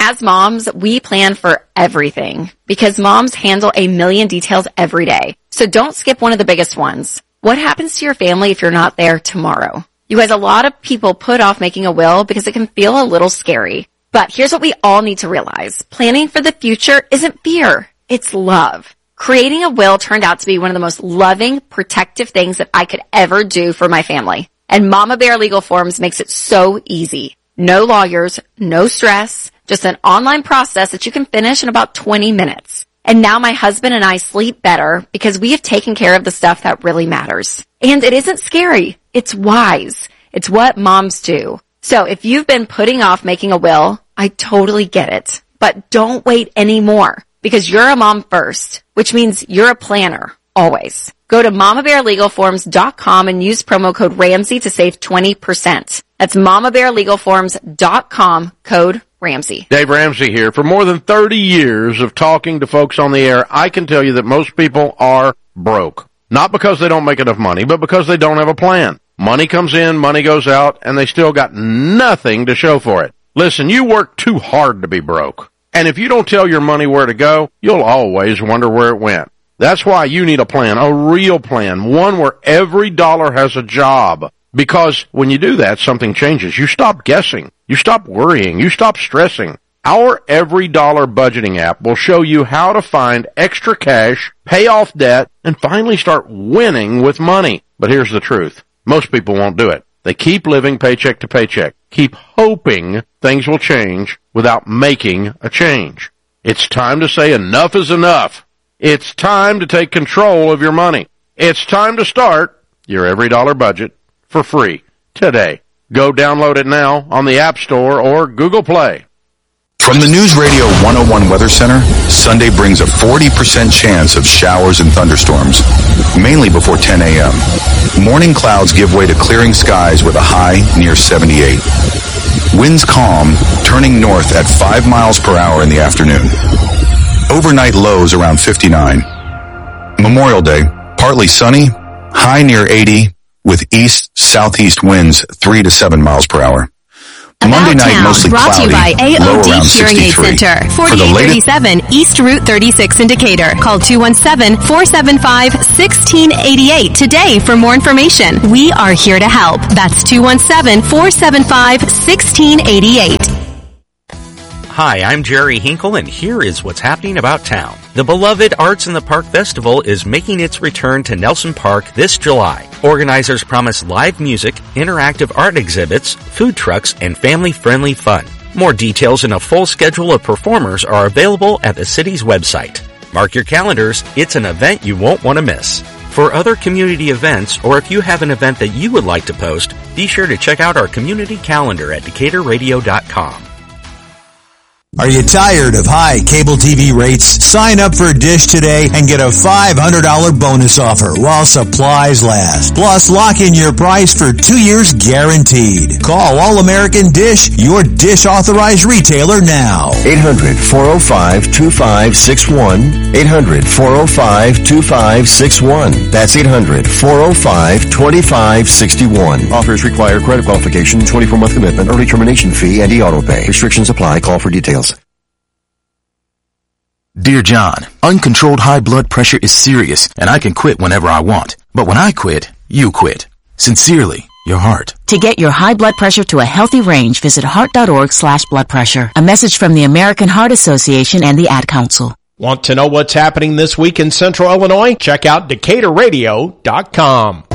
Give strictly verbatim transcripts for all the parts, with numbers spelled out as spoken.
As moms, we plan for everything because moms handle a million details every day. So don't skip one of the biggest ones. What happens to your family if you're not there tomorrow? You guys, a lot of people put off making a will because it can feel a little scary. But here's what we all need to realize. Planning for the future isn't fear. It's love. Creating a will turned out to be one of the most loving, protective things that I could ever do for my family. And Mama Bear Legal Forms makes it so easy. No lawyers, no stress, just an online process that you can finish in about twenty minutes. And now my husband and I sleep better because we have taken care of the stuff that really matters. And it isn't scary. It's wise. It's what moms do. So if you've been putting off making a will, I totally get it. But don't wait anymore because you're a mom first, which means you're a planner, always. Go to mama bear legal forms dot com and use promo code Ramsey to save twenty percent. That's mama bear legal forms dot com, code Ramsey. Dave Ramsey here. For more than thirty years of talking to folks on the air, I can tell you that most people are broke. Not because they don't make enough money, but because they don't have a plan. Money comes in, money goes out, and they still got nothing to show for it. Listen, you work too hard to be broke. And if you don't tell your money where to go, you'll always wonder where it went. That's why you need a plan, a real plan, one where every dollar has a job. Because when you do that, something changes. You stop guessing. You stop worrying. You stop stressing. Our Every Dollar Budgeting app will show you how to find extra cash, pay off debt, and finally start winning with money. But here's the truth. Most people won't do it. They keep living paycheck to paycheck, keep hoping things will change without making a change. It's time to say enough is enough. It's time to take control of your money. It's time to start your Every Dollar Budget for free today. Go download it now on the App Store or Google Play. From the News Radio one oh one Weather Center, Sunday brings a forty percent chance of showers and thunderstorms, mainly before ten a.m. Morning clouds give way to clearing skies with a high near seventy-eight. Winds calm, turning north at five miles per hour in the afternoon. Overnight lows around fifty-nine. Memorial Day, partly sunny, high near eighty, with east-southeast winds three to seven miles per hour. About Monday night, town, mostly brought cloudy, to you by A low O D around Hearing Aid sixty-three. Center, For the forty-eight latest, thirty-seven East Route thirty-six in Decatur. Call two one seven, four seven five, one six eight eight today for more information. We are here to help. That's two one seven, four seven five, one six eight eight. Hi, I'm Jerry Hinkle, and here is what's happening about town. The beloved Arts in the Park Festival is making its return to Nelson Park this July. Organizers promise live music, interactive art exhibits, food trucks, and family-friendly fun. More details and a full schedule of performers are available at the city's website. Mark your calendars, it's an event you won't want to miss. For other community events, or if you have an event that you would like to post, be sure to check out our community calendar at decatur radio dot com. Are you tired of high cable T V rates? Sign up for Dish today and get a five hundred dollars bonus offer while supplies last. Plus, lock in your price for two years guaranteed. Call All American Dish, your Dish authorized retailer now. eight hundred, four oh five, two five six one. eight hundred, four oh five, two five six one. That's eight hundred, four oh five, two five six one. Offers require credit qualification, twenty-four month commitment, early termination fee, and e-auto pay. Restrictions apply. Call for details. Dear John, uncontrolled high blood pressure is serious, and I can quit whenever I want. But when I quit, you quit. Sincerely, your heart. To get your high blood pressure to a healthy range, visit heart.org slash blood pressure. A message from the American Heart Association and the Ad Council. Want to know what's happening this week in Central Illinois? Check out decatur radio dot com.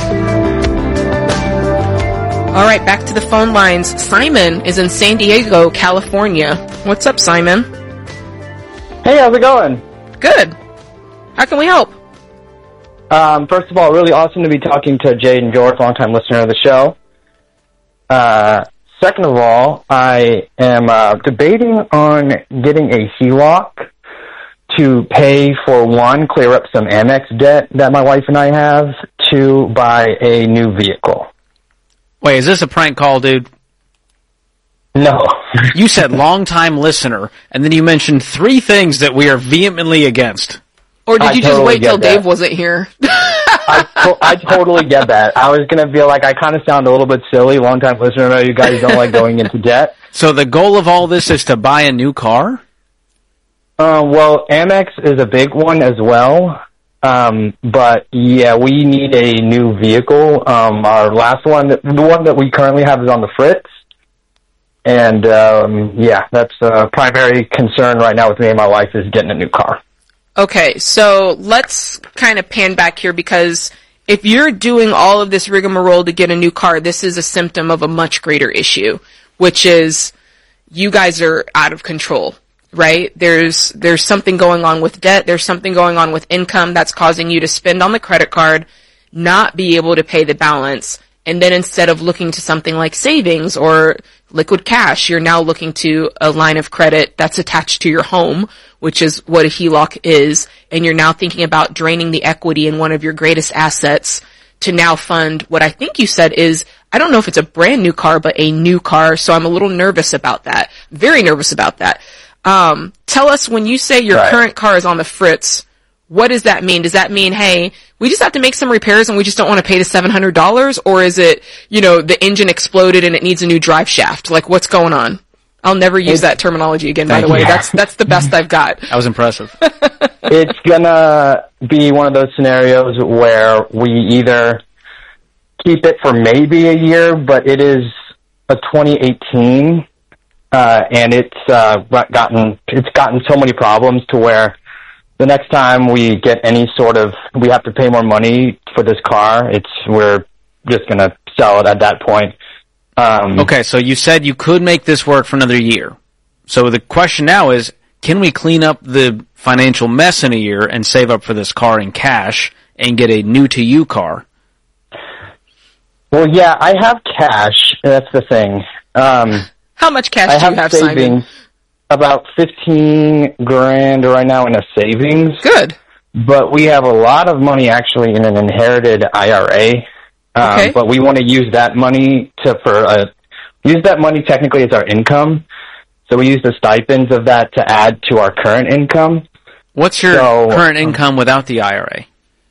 All right, back to the phone lines. Simon is in San Diego, California. What's up, Simon? Hey, how's it going? Good. How can we help? Um, first of all, really awesome to be talking to Jade and George, longtime listener of the show. Uh, second of all, I am uh, debating on getting a H E L O C to pay for, one, clear up some Amex debt that my wife and I have, two, buy a new vehicle. Wait, is this a prank call, dude? No. You said long-time listener, and then you mentioned three things that we are vehemently against. Or did I you totally just wait till get that. Dave wasn't here? I, I, to- I totally get that. I was going to feel like I kind of sound a little bit silly. Long-time listener, I know you guys don't like going into debt. So the goal of all this is to buy a new car? Uh, well, Amex is a big one as well. Um, but yeah, we need a new vehicle. Um, our last one, the one that we currently have is on the fritz. And, um, yeah, that's a primary concern right now with me and my wife is getting a new car. Okay, so let's kind of pan back here because if you're doing all of this rigmarole to get a new car, this is a symptom of a much greater issue, which is you guys are out of control, right? There's, there's something going on with debt. There's something going on with income that's causing you to spend on the credit card, not be able to pay the balance. And then instead of looking to something like savings or liquid cash, you're now looking to a line of credit that's attached to your home, which is what a H E L O C is. And you're now thinking about draining the equity in one of your greatest assets to now fund what I think you said is, I don't know if it's a brand new car, but a new car. So I'm a little nervous about that. Very nervous about that. Um, tell us, when you say your Right. current car is on the fritz, what does that mean? Does that mean, hey, we just have to make some repairs and we just don't want to pay the seven hundred dollars? Or is it, you know, the engine exploded and it needs a new drive shaft? Like, what's going on? I'll never use that terminology again, by the way. you. That's, that's the best I've got. That was impressive. It's gonna be one of those scenarios where we either keep it for maybe a year, but it is a twenty eighteen, uh, and it's, uh, gotten, it's gotten so many problems to where the next time we get any sort of, we have to pay more money for this car, it's, we're just gonna sell it at that point. Um, Okay, so you said you could make this work for another year. So the question now is, can we clean up the financial mess in a year and save up for this car in cash and get a new-to-you car? Well, yeah, I have cash. That's the thing. Um, How much cash I do have you have, savings, Simon? about fifteen grand right now in a savings. Good. But we have a lot of money actually in an inherited I R A. Um, Okay. But we want to use that money to for uh, use that money technically as our income. So we use the stipends of that to add to our current income. What's your So, current income without the I R A?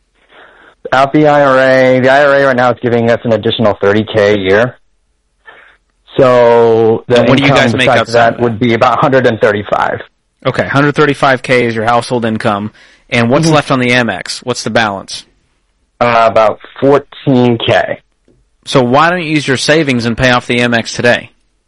Out the I R A, the I R A right now is giving us an additional thirty K a year. So the And what do you income guys make besides outside that would be about one hundred thirty-five. Okay, one hundred thirty-five K is your household income. And what's Mhm. left on the Amex? What's the balance? Uh, about fourteen K. So why don't you use your savings and pay off the Amex today?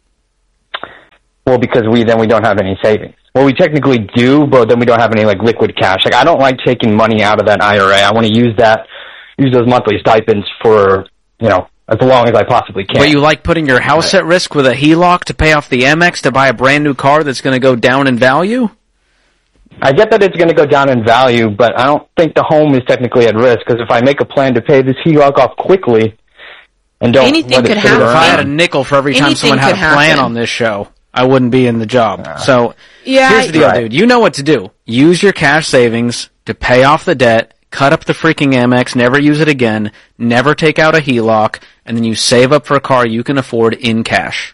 Well, because we then we don't have any savings. Well, we technically do, but then we don't have any like liquid cash. Like I don't like taking money out of that I R A. I want to use that, use those monthly stipends for, you know, as long as I possibly can. But you like putting your house at risk with a H E L O C to pay off the Amex to buy a brand new car that's going to go down in value? I get that it's going to go down in value, but I don't think the home is technically at risk because if I make a plan to pay this H E L O C off quickly and don't Anything let it could sit happen. If I had a around. nickel for every time Anything someone had a could plan happen. on this show, I wouldn't be in the job. So Yeah, here's the deal, Right. dude. You know what to do. Use your cash savings to pay off the debt, cut up the freaking Amex, never use it again, never take out a H E L O C, and then you save up for a car you can afford in cash.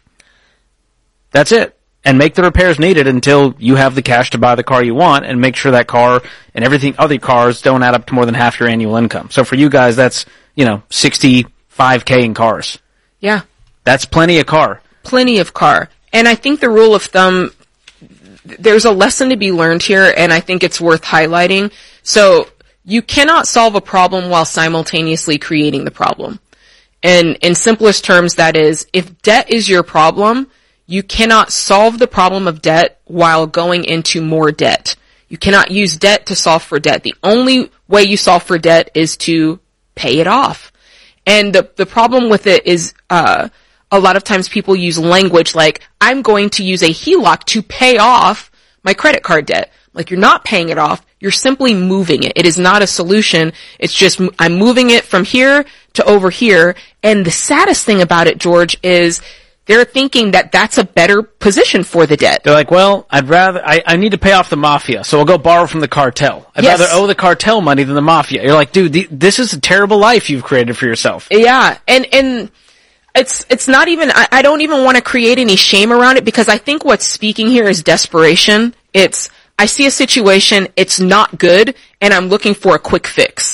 That's it. And make the repairs needed until you have the cash to buy the car you want, and make sure that car and everything, other cars don't add up to more than half your annual income. So for you guys, that's, you know, sixty-five K in cars. Yeah. That's plenty of car. Plenty of car. And I think the rule of thumb, there's a lesson to be learned here, and I think it's worth highlighting. So you cannot solve a problem while simultaneously creating the problem. And in simplest terms, that is, if debt is your problem, you cannot solve the problem of debt while going into more debt. You cannot use debt to solve for debt. The only way you solve for debt is to pay it off. And the, the problem with it is, uh, a lot of times people use language like, I'm going to use a H E L O C to pay off my credit card debt. Like, you're not paying it off. You're simply moving it. It is not a solution. It's just, I'm moving it from here to over here. And the saddest thing about it, George, is they're thinking that that's a better position for the debt. They're like, well, I'd rather, I, I need to pay off the mafia, so I'll go borrow from the cartel. I'd Yes. rather owe the cartel money than the mafia. You're like, dude, the, this is a terrible life you've created for yourself. Yeah. And, and it's, it's not even, I, I don't even want to create any shame around it because I think what's speaking here is desperation. It's, I see a situation, it's not good, and I'm looking for a quick fix.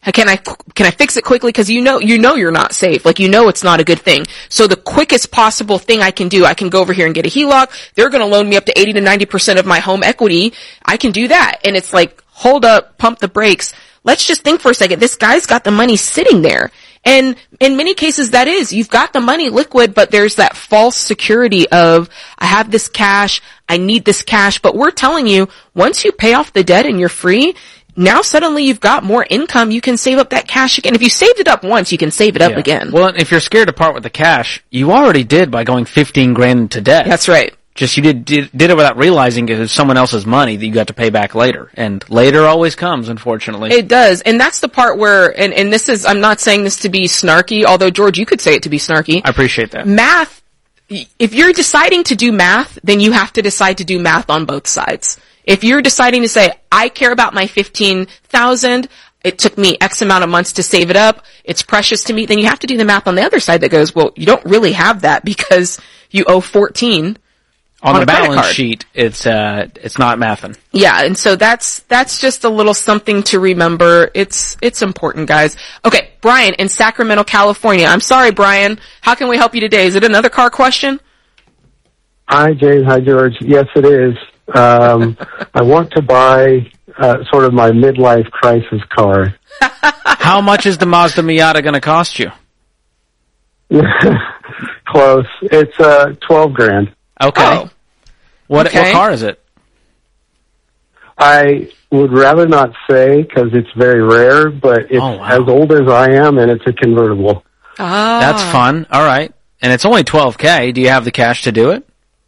Can I, can I fix it quickly? Cause you know, you know you're not safe. Like, you know it's not a good thing. So the quickest possible thing I can do, I can go over here and get a H E L O C. They're gonna loan me up to eighty to ninety percent of my home equity. I can do that. And it's like, hold up, pump the brakes. Let's just think for a second. This guy's got the money sitting there. And in many cases that is, you've got the money liquid, but there's that false security of, I have this cash, I need this cash. But we're telling you, once you pay off the debt and you're free, now suddenly you've got more income. You can save up that cash again. If you saved it up once, you can save it up Yeah. again. Well, if you're scared to part with the cash, you already did by going fifteen grand into debt. That's right. Just you did, did did it without realizing it was someone else's money that you got to pay back later. And later always comes, unfortunately. It does. And that's the part where, and, and this is, I'm not saying this to be snarky, although George, you could say it to be snarky. I appreciate that. Math, if you're deciding to do math, then you have to decide to do math on both sides. If you're deciding to say, I care about my fifteen thousand, it took me X amount of months to save it up, it's precious to me, then you have to do the math on the other side that goes, well, you don't really have that because you owe fourteen On, on the a credit balance card. sheet, it's uh, it's not mathin'. Yeah, and so that's, that's just a little something to remember. It's, it's important, guys. Okay, Brian in Sacramento, California. I'm sorry, Brian. How can we help you today? Is it another car question? Hi, Jane. Hi, George. Yes, it is. Um, I want to buy uh, sort of my midlife crisis car. How much is the Mazda Miata going to cost you? Close. It's uh, twelve grand. Okay. Oh. What Okay. what car is it? I would rather not say because it's very rare, but it's Oh, wow. as old as I am, and it's a convertible. Ah. That's fun. All right. And it's only twelve K. Do you have the cash to do it?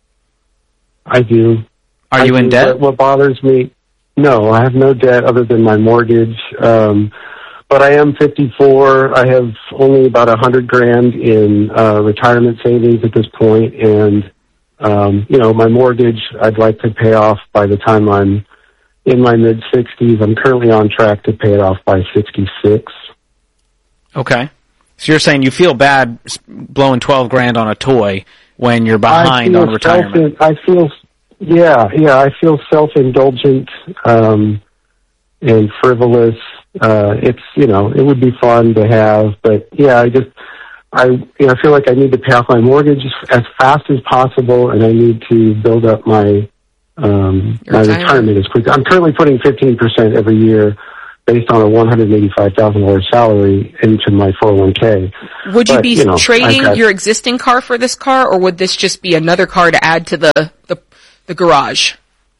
I do. Are I you in do, debt? But what bothers me, no, I have no debt other than my mortgage. Um, but I am fifty-four. I have only about a hundred grand in uh, retirement savings at this point, and um, you know, my mortgage I'd like to pay off by the time I'm in my mid sixties. I'm currently on track to pay it off by sixty-six. Okay. So you're saying you feel bad s- blowing twelve grand on a toy when you're I behind feel on retirement. self- I feel, yeah, yeah, I feel self-indulgent um, and frivolous. Uh, it's, you know, it would be fun to have, but yeah, I just, I, you know, I feel like I need to pay off my mortgage as fast as possible, and I need to build up my um, my retirement. retirement as quick. I'm currently putting fifteen percent every year based on a one hundred eighty-five thousand dollars salary into my four oh one k. Would you But, be you know, trading I've got- your existing car for this car, or would this just be another car to add to the, the, the garage?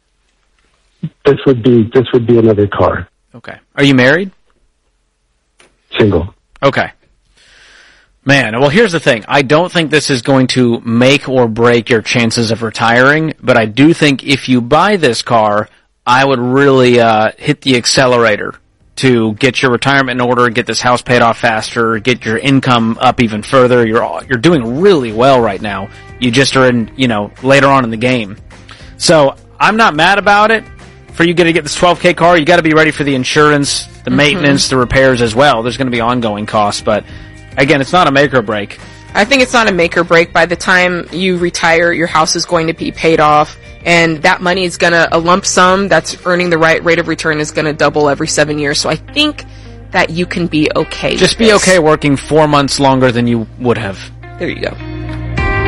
This would be this would be another car. Okay. Are you married? Single. Okay. Man, well, here's the thing. I don't think this is going to make or break your chances of retiring, but I do think if you buy this car, I would really uh, hit the accelerator to get your retirement in order, get this house paid off faster, get your income up even further. You're all, you're doing really well right now. You just are in, you know, later on in the game. So I'm not mad about it. For you to get this twelve K car, you got to be ready for the insurance, the Mhm. maintenance, the repairs as well. There's going to be ongoing costs, but again, it's not a make or break. I think it's not a make or break. By the time you retire, your house is going to be paid off, and that money is going to, a lump sum that's earning the right rate of return is going to double every seven years. So I think that you can be okay Just with be this. okay working four months longer than you would have. There you go.